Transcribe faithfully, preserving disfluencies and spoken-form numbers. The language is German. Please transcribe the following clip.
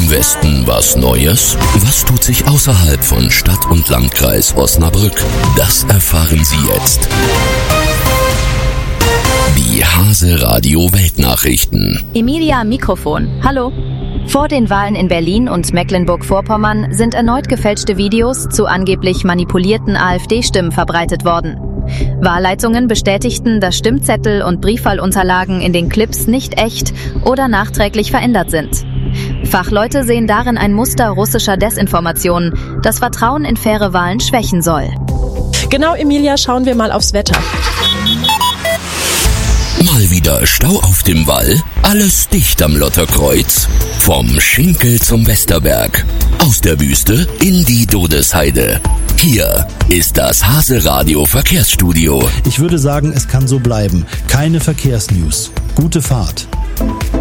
Im Westen was Neues? Was tut sich außerhalb von Stadt und Landkreis Osnabrück? Das erfahren Sie jetzt. Die Hase Radio Weltnachrichten. Emilia am Mikrofon. Hallo. Vor den Wahlen in Berlin und Mecklenburg-Vorpommern sind erneut gefälschte Videos zu angeblich manipulierten AfD-Stimmen verbreitet worden. Wahlleitungen bestätigten, dass Stimmzettel und Briefwahlunterlagen in den Clips nicht echt oder nachträglich verändert sind. Fachleute sehen darin ein Muster russischer Desinformation, das Vertrauen in faire Wahlen schwächen soll. Genau, Emilia, schauen wir mal aufs Wetter. Mal wieder Stau auf dem Wall, alles dicht am Lotterkreuz. Vom Schinkel zum Westerberg, aus der Wüste in die Dodesheide. Hier ist das Hase Radio Verkehrsstudio. Ich würde sagen, es kann so bleiben. Keine Verkehrsnews. Gute Fahrt.